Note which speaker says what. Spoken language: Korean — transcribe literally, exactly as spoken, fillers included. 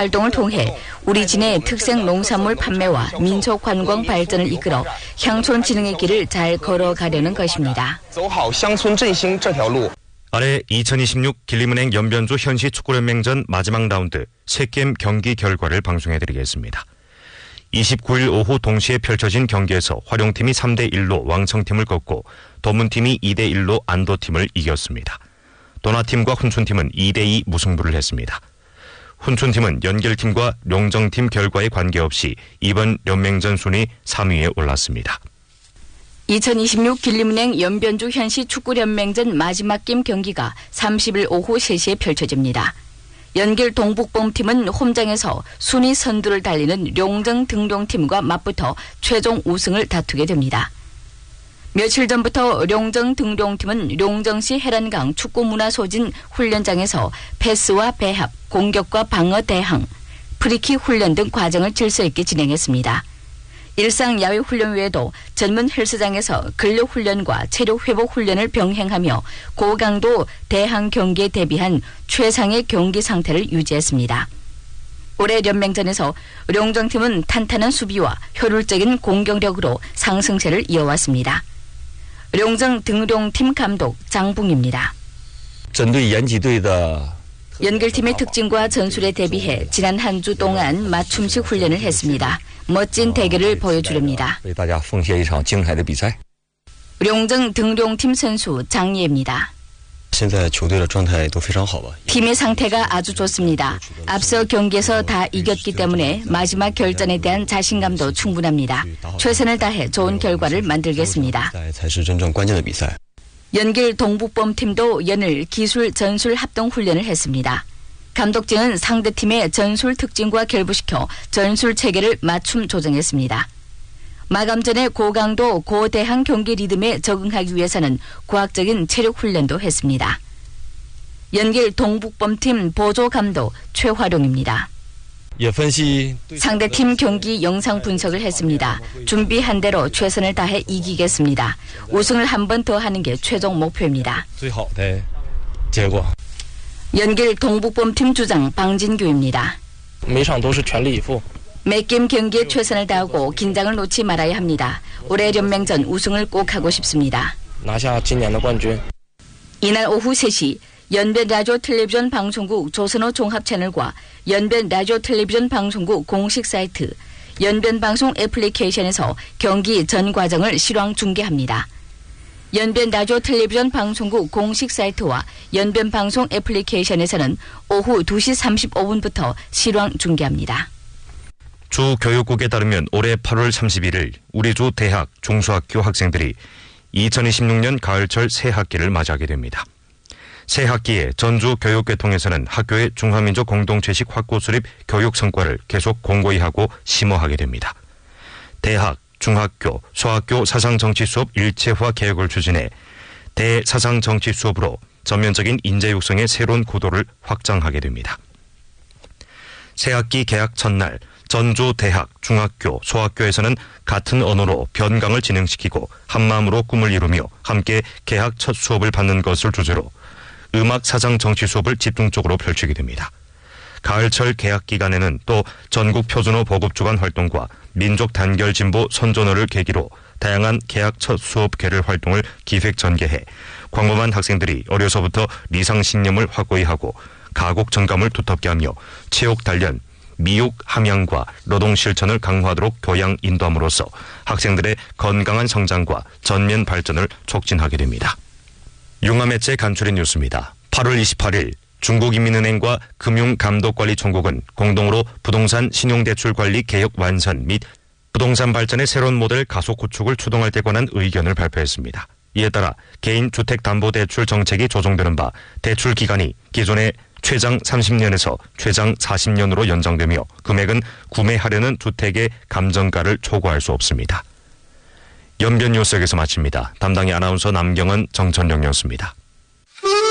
Speaker 1: 활동을 통해 우리 진의 특색 농산물 판매와 민속 관광 발전을 이끌어乡村진흥의 길을 잘 걸어가려는 것입니다.
Speaker 2: 아래 이천이십육 길림은행 연변주 현시 축구연맹전 마지막 라운드 세 게임 경기 결과를 방송해드리겠습니다. 이십구 일 오후 동시에 펼쳐진 경기에서 화룡팀이 삼 대 일로 왕청팀을 꺾고 도문팀이 이 대 일로 안도팀을 이겼습니다. 도나팀과 훈춘팀은 이 대 이 무승부를 했습니다. 훈춘팀은 연결팀과 룡정팀 결과에 관계없이 이번 연맹전 순위 삼 위에 올랐습니다.
Speaker 1: 이천이십육 길림은행 연변주 현시 축구연맹전 마지막 게임 경기가 삼십 일 오후 세 시에 펼쳐집니다. 연길 동북범팀은 홈장에서 순위 선두를 달리는 룡정 등룡팀과 맞붙어 최종 우승을 다투게 됩니다. 며칠 전부터 룡정 등룡팀은 룡정시 해란강 축구문화소진 훈련장에서 패스와 배합, 공격과 방어 대항, 프리킥 훈련 등 과정을 질서 있게 진행했습니다. 일상 야외 훈련 외에도 전문 헬스장에서 근력 훈련과 체력 회복 훈련을 병행하며 고강도 대항 경기에 대비한 최상의 경기 상태를 유지했습니다. 올해 연맹전에서 룡정팀은 탄탄한 수비와 효율적인 공격력으로 상승세를 이어왔습니다. 룡정 등룡팀 감독 장붕입니다. 연결팀의 특징과 전술에 대비해 지난 한 주 동안 맞춤식 훈련을 했습니다. 멋진 대결을 보여주렵니다. 룡정 등룡팀 선수 장예입니다. 팀의 상태가 아주 좋습니다. 앞서 경기에서 다 이겼기 때문에 마지막 결전에 대한 자신감도 충분합니다. 최선을 다해 좋은 결과를 만들겠습니다. 연길 동북범팀도 연일 기술 전술 합동 훈련을 했습니다. 감독진은 상대팀의 전술 특징과 결부시켜 전술 체계를 맞춤 조정했습니다. 마감 전에 고강도 고대항 경기 리듬에 적응하기 위해서는 과학적인 체력 훈련도 했습니다. 연길 동북범팀 보조 감독 최화룡입니다. 상대팀 경기 영상 분석을 했습니다. 준비한 대로 최선을 다해 이기겠습니다. 우승을 한 번 더 하는 게 최종 목표입니다. 연길 동북범팀 주장 방진규입니다. 매 게임 경기에 최선을 다하고 긴장을 놓지 말아야 합니다. 올해 연맹전 우승을 꼭 하고 싶습니다. 이날 오후 세 시 연변 라디오 텔레비전 방송국 조선호 종합 채널과 연변 라디오 텔레비전 방송국 공식 사이트, 연변 방송 애플리케이션에서 경기 전 과정을 실황 중계합니다. 연변 라디오 텔레비전 방송국 공식 사이트와 연변 방송 애플리케이션에서는 오후 두 시 삼십오 분부터 실황 중계합니다.
Speaker 2: 주 교육국에 따르면 올해 팔월 삼십일일 우리 주 대학, 중소학교 학생들이 이천이십육 년 가을철 새 학기를 맞이하게 됩니다. 새 학기에 전주 교육계통에서는 학교의 중화민족 공동체식 확고 수립 교육 성과를 계속 공고히 하고 심어하게 됩니다. 대학, 중학교, 소학교 사상정치 수업 일체화 개혁을 추진해 대사상정치 수업으로 전면적인 인재 육성의 새로운 구도를 확장하게 됩니다. 새학기 개학 첫날 전주 대학, 중학교, 소학교에서는 같은 언어로 변강을 진행시키고 한마음으로 꿈을 이루며 함께 개학 첫 수업을 받는 것을 주제로 음악 사상 정치 수업을 집중적으로 펼치게 됩니다. 가을철 개학 기간에는 또 전국 표준어 보급 주간 활동과 민족 단결 진보 선전어를 계기로 다양한 개학 첫 수업 개를 활동을 기획 전개해 광범한 학생들이 어려서부터 리상신념을 확고히 하고 가곡 정감을 두텁게 하며 체육 단련, 미육 함양과 노동 실천을 강화하도록 교양 인도함으로써 학생들의 건강한 성장과 전면 발전을 촉진하게 됩니다. 융화매체 간추린 뉴스입니다. 팔월 이십팔일 중국인민은행과 금융감독관리총국은 공동으로 부동산 신용대출관리 개혁 완산 및 부동산 발전의 새로운 모델 가속 구축을 추동할 데 관한 의견을 발표했습니다. 이에 따라 개인주택담보대출 정책이 조정되는 바 대출 기간이 기존의 최장 삼십 년에서 최장 사십 년으로 연장되며 금액은 구매하려는 주택의 감정가를 초과할 수 없습니다. 연변 뉴스 여기서 마칩니다. 담당의 아나운서 남경은, 정천영이었습니다.